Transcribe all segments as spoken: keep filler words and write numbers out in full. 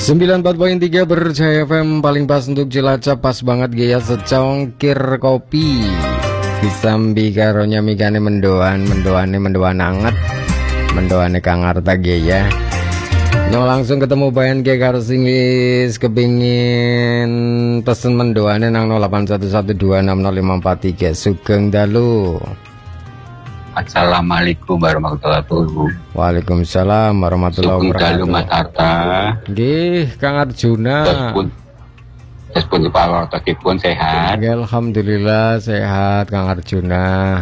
sembilan puluh empat koma tiga Berjaya F M, paling pas untuk Cilacap, pas banget gaya secongkir kopi. Disambi karonya mikane mendoan, mendoane mendoan anget, mendoane Kang Arta gaya. Nyong langsung ketemu bayan ge karo sing wis kepingin pesen mendoane nang nol delapan satu satu dua enam nol lima empat tiga. Sugeng dalu. Assalamualaikum warahmatullahi wabarakatuh. Waalaikumsalam warahmatullahi wabarakatuh. Sugeng Mas Arta. Nggih, Kang Arjuna. Terus pun pun sehat. Alhamdulillah sehat Kang Arjuna.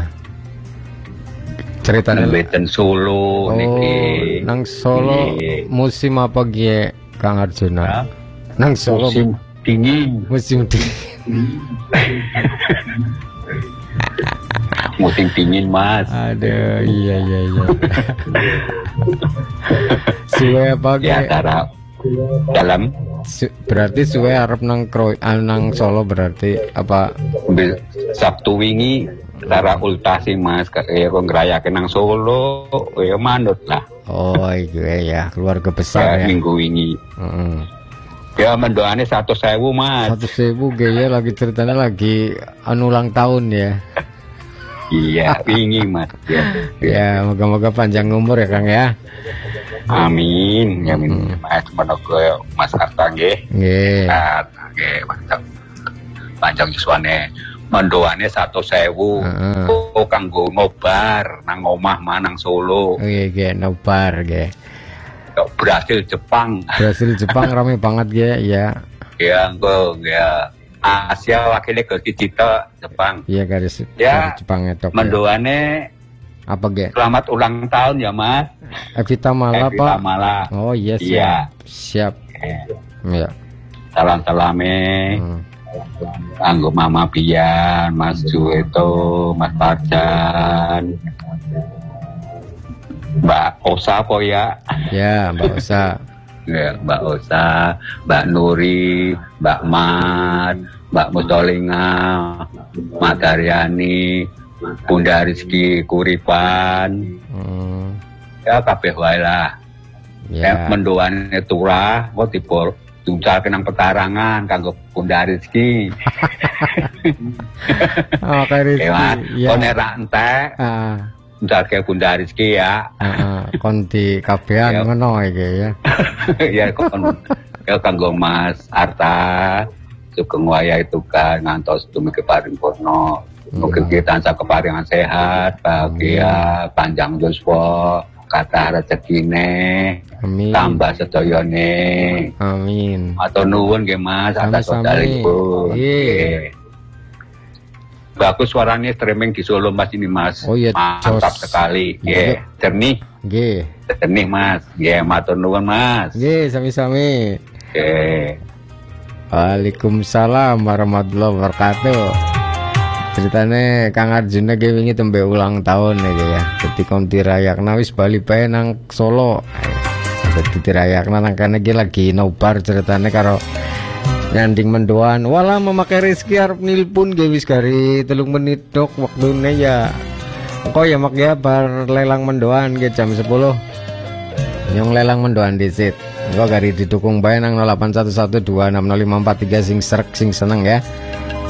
Ceritanya Beten Solo oh, niki. Nang Solo niki. Musim apa gie Kang Arjuna? Ya? Nang Solo musim dingin. Musim dingin. Musim dingin Mas. Aduh, iya iya iya. Suwe apa gie? Ya antara dalam Su berarti suwe arep nang Kroy, nang Solo berarti apa? Sabtu wingi cara ultasi Mas kayak kok ngerayakin nang Solo ya manut lah. Oh iya ya, keluarga besar ya, ya. Minggu wingi. Mm -hmm. Ya mendoane satu sewu Mas. Satu sewu gaya lagi ceritanya lagi anu ulang tahun ya. Iya wingi Mas. Ya, ya moga-moga panjang umur ya Kang ya. Amin. Ya amin. Mas menogo Mas Arta nggih. Nggih. Nggih, mantap. Panjang yuswane. Mendoane satu sewu. Uh-huh. Oh kanggo nobar nang omah manang Solo. Oh iya iya nobar nggih. Brasil Jepang. Brasil Jepang rame banget ya ya. Ya engko ya Asia wakilnya ke kita Jepang. Iya garis ya, Jepang itu. Mendoane apa ge? Selamat ulang tahun ya Mas. Evita Mala Pak. Evita Mala. Oh yes, iya. Siap. Iya. Salam-salame. Hmm. Anggo Mama Bian, Mas Jueto, Mas Parjan, Mbak Osa po ya? Ya, Mbak Osa. Ya, Mbak Osa, Mbak Nuri, Mbak Mat, Mbak Mustolinga, Mak Daryani, Bunda Rizky Kuripan. Hmm. Ya kabeh wae lah. Ya, mendoane turah kok dipor Tuncal kenang pekarangan kanggo Bunda Rizky. Oh, kayak Rizky. Ya. Kon era entek. Heeh. Tuncal ke Bunda Rizky ya. Heeh. Kon di kabehan ngono iki ya. Ya kon ya kanggo Mas Arta. Sugeng waya itu kan ngantos dumugi paripurna. Mugi kita tansah keparingan sehat, bahagia, panjang yuswa. Kata rezekine, amin. Tambah sedayane, amin. Matur nuwun nggih Mas atas saudariku. Nggih. Bagus suaranya streaming di Solo Mas ini Mas. Oh iya, mantap jos. Sekali. Nggih, jernih. Nggih. Jernih Mas. Nggih, matur nuwun Mas. Nggih, sami-sami. Nggih. Waalaikumsalam warahmatullahi wabarakatuh. Ceritanya Kang Arjuna ge wingi tembe ulang tahun ya. Ketika dirayakna wis bali bae nang Solo. Dadi dirayakna nang kene iki lagi nobar ceritanya karo nyanding mendoan. Walah memakai rezeki arep nilpun ge wis gari telung menit dok waktune ya. Engko ya mak ya bar lelang mendoan ge jam sepuluh. Nyong lelang mendoan disit. Engko gari didukung bae nang nol delapan satu satu dua enam nol lima empat tiga sing serek sing seneng ya.